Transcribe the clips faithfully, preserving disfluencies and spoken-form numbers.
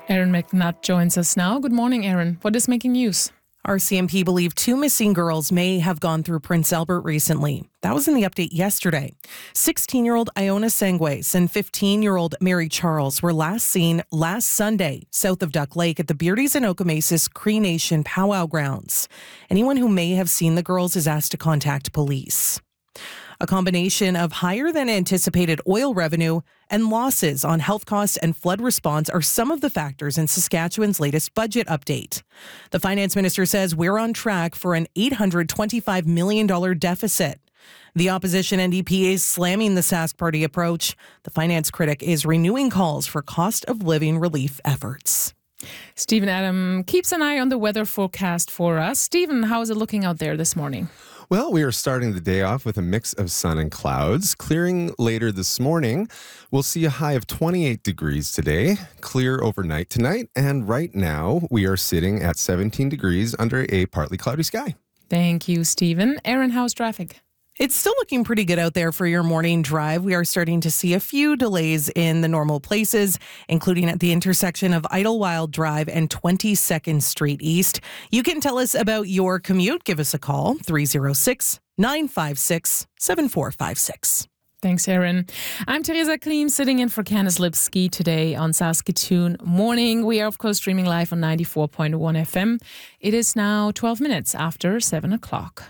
Aaron McNutt joins us now. Good morning, Aaron. What is making news? R C M P believe two missing girls may have gone through Prince Albert recently. That was in the update yesterday. sixteen-year-old Iona Sangways and fifteen-year-old Mary Charles were last seen last Sunday south of Duck Lake at the Beardies and Okemasis Cree Nation powwow grounds. Anyone who may have seen the girls is asked to contact police. A combination of higher than anticipated oil revenue and losses on health costs and flood response are some of the factors in Saskatchewan's latest budget update. The finance minister says we're on track for an eight hundred twenty-five million dollars deficit. The opposition N D P is slamming the Sask Party approach. The finance critic is renewing calls for cost of living relief efforts. Stephen Adam keeps an eye on the weather forecast for us. Stephen, how is it looking out there this morning? Well, we are starting the day off with a mix of sun and clouds. Clearing later this morning. We'll see a high of twenty-eight degrees today. Clear overnight tonight. And right now, we are sitting at seventeen degrees under a partly cloudy sky. Thank you, Stephen. Aaron, how's traffic? It's still looking pretty good out there for your morning drive. We are starting to see a few delays in the normal places, including at the intersection of Idlewild Drive and twenty-second Street East. You can tell us about your commute. Give us a call, three oh six, nine five six, seven four five six. Thanks, Aaron. I'm Teresa Klim, sitting in for Candice Lipsky today on Saskatoon Morning. We are, of course, streaming live on ninety-four point one F M. It is now twelve minutes after seven o'clock.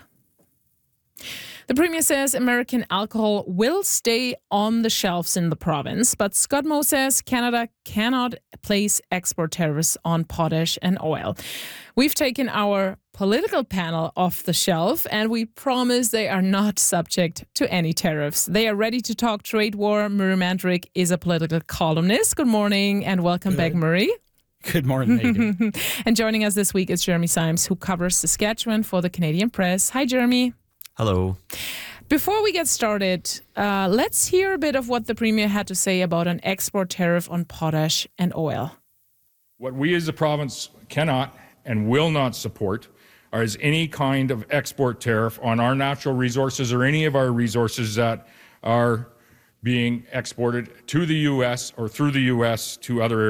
The Premier says American alcohol will stay on the shelves in the province, but Scott Moe says Canada cannot place export tariffs on potash and oil. We've taken our political panel off the shelf, and we promise they are not subject to any tariffs. They are ready to talk trade war. Murray Mandrick is a political columnist. Good morning and welcome Good. back, Murray. Good morning, how you doing? And joining us this week is Jeremy Symes, who covers Saskatchewan for the Canadian Press. Hi, Jeremy. Hello. Before we get started, uh, let's hear a bit of what the Premier had to say about an export tariff on potash and oil. What we as a province cannot and will not support is any kind of export tariff on our natural resources or any of our resources that are being exported to the U S or through the U S to other areas.